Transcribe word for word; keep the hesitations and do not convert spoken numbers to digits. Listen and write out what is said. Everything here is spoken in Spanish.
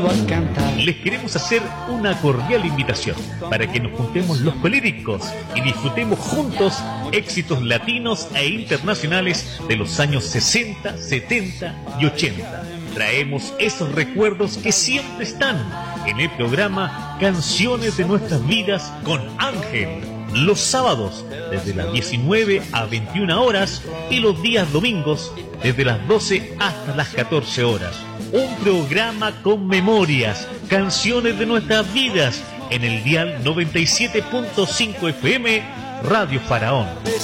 Les queremos hacer una cordial invitación para que nos juntemos los colíricos y disfrutemos juntos éxitos latinos e internacionales de los años sesenta, setenta y ochenta. Traemos esos recuerdos que siempre están en el programa Canciones de Nuestras Vidas con Ángel. Los sábados desde las diecinueve a veintiuna horas y los días domingos desde las doce hasta las catorce horas. Un programa con memorias, canciones de nuestras vidas en el dial noventa y siete punto cinco F M Radio Faraón.